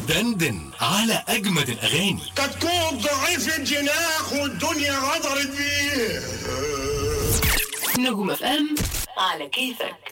دندن على أجمد الأغاني. كتكوت ضعيف الجناح والدنيا غدرت بيه. نجوم FM على كيفك.